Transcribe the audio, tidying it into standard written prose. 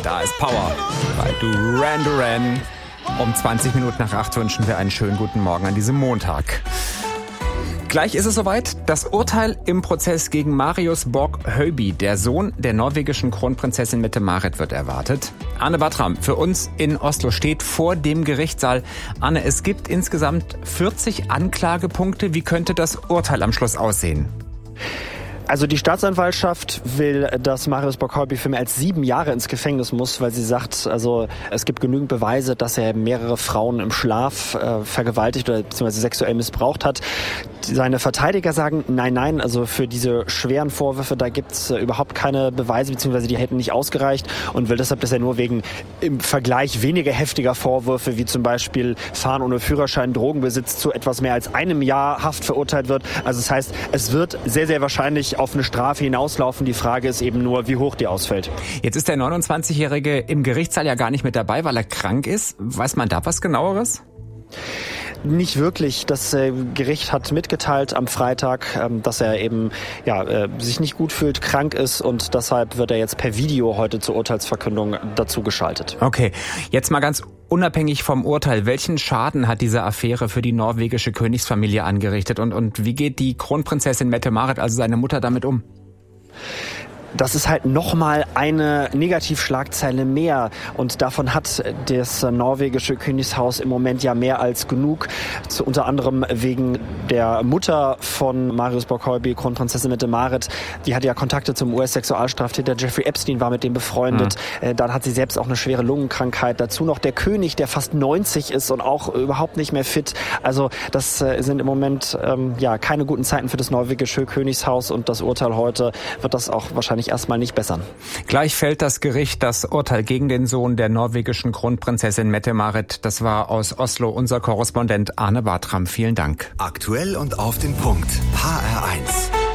Da ist Power bei Duran Duran. Um 20 Minuten nach 8 wünschen wir einen schönen guten Morgen an diesem Montag. Gleich ist es soweit. Das Urteil im Prozess gegen Marius Borg-Høiby, der Sohn der norwegischen Kronprinzessin Mette-Marit, wird erwartet. Arne Bartram für uns in Oslo steht vor dem Gerichtssaal. Arne, es gibt insgesamt 40 Anklagepunkte. Wie könnte das Urteil am Schluss aussehen? Also die Staatsanwaltschaft will, dass Marius Borg-Høiby für mehr als 7 Jahre ins Gefängnis muss, weil sie sagt, also es gibt genügend Beweise, dass er mehrere Frauen im Schlaf vergewaltigt oder beziehungsweise sexuell missbraucht hat. Seine Verteidiger sagen, nein, also für diese schweren Vorwürfe, da gibt's überhaupt keine Beweise, beziehungsweise die hätten nicht ausgereicht und will deshalb, dass er nur wegen im Vergleich weniger heftiger Vorwürfe, wie zum Beispiel Fahren ohne Führerschein, Drogenbesitz, zu etwas mehr als 1 Jahr Haft verurteilt wird. Also das heißt, es wird sehr, sehr wahrscheinlich auf eine Strafe hinauslaufen. Die Frage ist eben nur, wie hoch die ausfällt. Jetzt ist der 29-Jährige im Gerichtssaal ja gar nicht mit dabei, weil er krank ist. Weiß man da was Genaueres? Nicht wirklich. Das Gericht hat mitgeteilt am Freitag, dass er eben sich nicht gut fühlt, krank ist und deshalb wird er jetzt per Video heute zur Urteilsverkündung dazu geschaltet. Okay, jetzt mal ganz unabhängig vom Urteil. Welchen Schaden hat diese Affäre für die norwegische Königsfamilie angerichtet und wie geht die Kronprinzessin Mette-Marit, also seine Mutter, damit um? Das ist halt nochmal eine Negativschlagzeile mehr und davon hat das norwegische Königshaus im Moment ja mehr als genug. Unter anderem wegen der Mutter von Marius Borg-Høiby, Kronprinzessin Mette-Marit. Die hatte ja Kontakte zum US-Sexualstraftäter Jeffrey Epstein, war mit dem befreundet. Dann hat sie selbst auch eine schwere Lungenkrankheit. Dazu noch der König, der fast 90 ist und auch überhaupt nicht mehr fit. Also das sind im Moment keine guten Zeiten für das norwegische Königshaus und das Urteil heute wird das auch wahrscheinlich erstmal nicht bessern. Gleich fällt das Gericht das Urteil gegen den Sohn der norwegischen Kronprinzessin Mette-Marit. Das war aus Oslo unser Korrespondent Arne Bartram. Vielen Dank. Aktuell und auf den Punkt. HR1.